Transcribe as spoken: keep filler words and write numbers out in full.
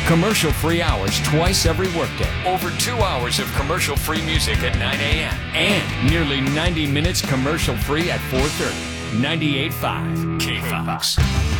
Commercial-free hours twice every workday. Over two hours of commercial-free music at nine a.m. And nearly ninety minutes commercial-free at four thirty. ninety-eight point five K F O X.